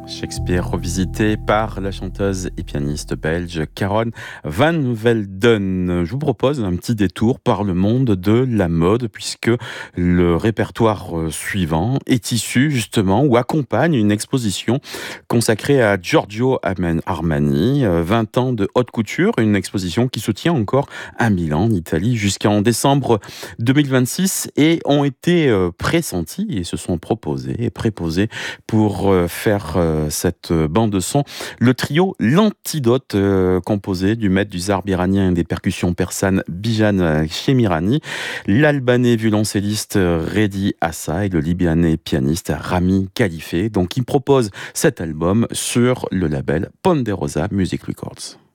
Shakespeare revisité par la chanteuse et pianiste belge Caron van Velden. Je vous propose un petit détour par le monde de la mode puisque le répertoire suivant est issu justement ou accompagne une exposition consacrée à Giorgio Armani, 20 ans de haute couture, une exposition qui se tient encore à Milan, en Italie, jusqu'en décembre 2026 et ont été pressentis et se sont proposés et préposés pour faire cette bande de son. Le trio L'Antidote, composé du maître du zarb iranien et des percussions persanes Bijan Shemirani, l'Albanais violoncelliste Redi Assa et le Libanais pianiste Rami Khalife. Donc, ils proposent cet album sur le label Ponderosa Music Records.